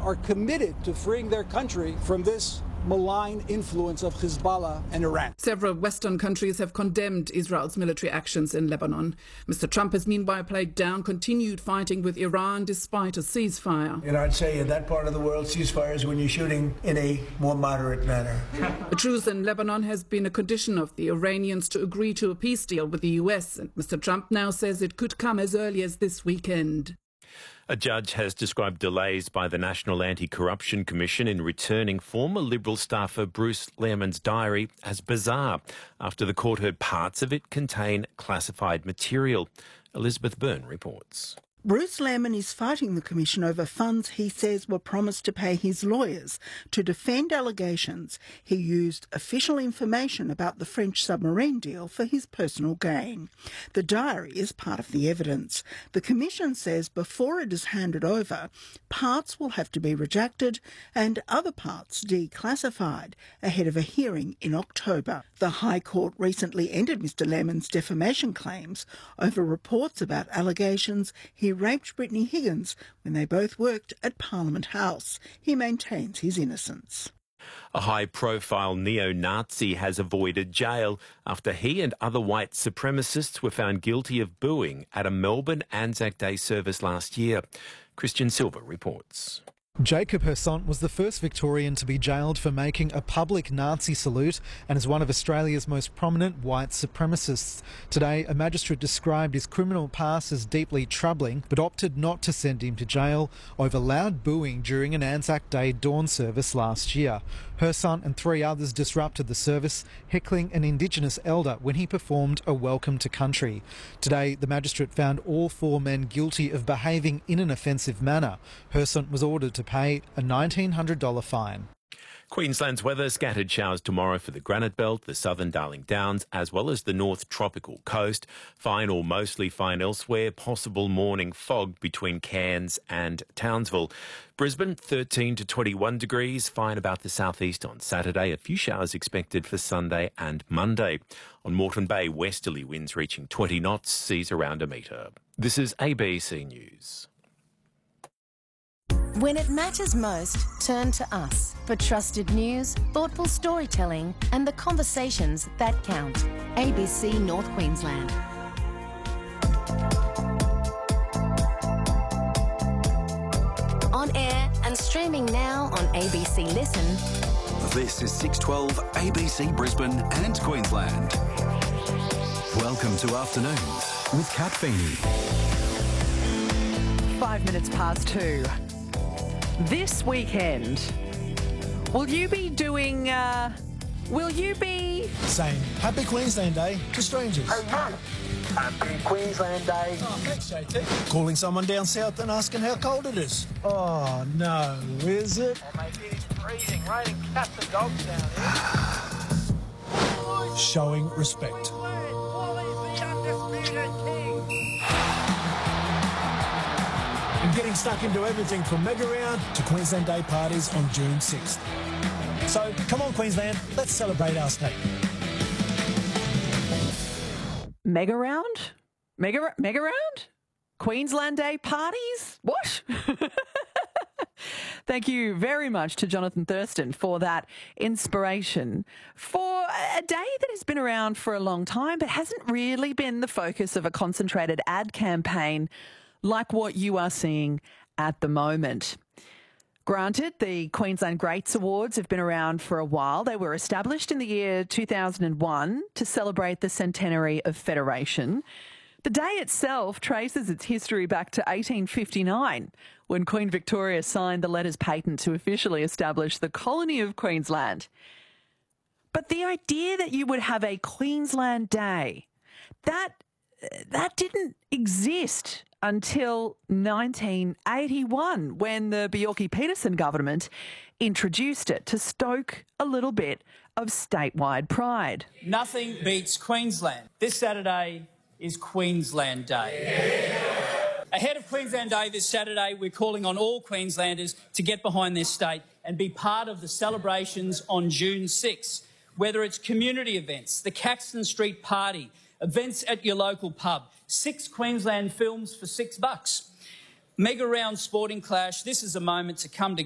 are committed to freeing their country from this malign influence of Hezbollah and Iran. Several Western countries have condemned Israel's military actions in Lebanon. Mr. Trump has meanwhile played down continued fighting with Iran despite a ceasefire. And I'd say in that part of the world, ceasefires when you're shooting in a more moderate manner. A truce in Lebanon has been a condition of the Iranians to agree to a peace deal with the US, and Mr. Trump now says it could come as early as this weekend. A judge has described delays by the National Anti-Corruption Commission in returning former Liberal staffer Bruce Lehrmann's diary as bizarre after the court heard parts of it contain classified material. Elizabeth Byrne reports. Bruce Lehrmann is fighting the Commission over funds he says were promised to pay his lawyers to defend allegations he used official information about the French submarine deal for his personal gain. The diary is part of the evidence. The Commission says before it is handed over, parts will have to be redacted and other parts declassified ahead of a hearing in October. The High Court recently ended Mr. Lehrmann's defamation claims over reports about allegations he raped Brittany Higgins when they both worked at Parliament House. He maintains his innocence. A high-profile neo-Nazi has avoided jail after he and other white supremacists were found guilty of booing at a Melbourne Anzac Day service last year. Christian Silva reports. Jacob Hersant was the first Victorian to be jailed for making a public Nazi salute and is one of Australia's most prominent white supremacists. Today, a magistrate described his criminal past as deeply troubling but opted not to send him to jail over loud booing during an Anzac Day dawn service last year. Hersant and 3 others disrupted the service, heckling an Indigenous elder when he performed a welcome to country. Today, the magistrate found all 4 men guilty of behaving in an offensive manner. Hersant was ordered to pay a $1,900 fine. Queensland's weather, scattered showers tomorrow for the Granite Belt, the southern Darling Downs, as well as the North Tropical Coast. Fine or mostly fine elsewhere. Possible morning fog between Cairns and Townsville. Brisbane, 13 to 21 degrees. Fine about the southeast on Saturday. A few showers expected for Sunday and Monday. On Moreton Bay, westerly winds reaching 20 knots, seas around a metre. This is ABC News. When it matters most, turn to us for trusted news, thoughtful storytelling and the conversations that count. ABC North Queensland. On air and streaming now on ABC Listen. This is 612 ABC Brisbane and Queensland. Welcome to Afternoons with Kat Feeney. 5 minutes past 2. This weekend, will you be doing, Saying Happy Queensland Day to strangers. Happy Queensland Day. Oh, thanks, JT. Calling someone down south and asking how cold it is. Oh, no, is it? Oh, mate, it is freezing, raining cats and dogs down here. Showing respect. And getting stuck into everything from Mega Round to Queensland Day parties on June 6th. So, come on Queensland, let's celebrate our state. Mega Round? Mega Round? Queensland Day parties? What? Thank you very much to Jonathan Thurston for that inspiration for a day that has been around for a long time but hasn't really been the focus of a concentrated ad campaign like what you are seeing at the moment. Granted, the Queensland Greats Awards have been around for a while. They were established in the year 2001 to celebrate the centenary of Federation. The day itself traces its history back to 1859, when Queen Victoria signed the letters patent to officially establish the colony of Queensland. But the idea that you would have a Queensland Day, that didn't exist until 1981, when the Bjelke-Petersen government introduced it to stoke a little bit of statewide pride. Nothing beats Queensland. This Saturday is Queensland Day. Yeah. Ahead of Queensland Day this Saturday, we're calling on all Queenslanders to get behind their state and be part of the celebrations on June 6, whether it's community events, the Caxton Street Party, events at your local pub, 6 Queensland films for $6. Mega Round Sporting Clash, this is a moment to come together.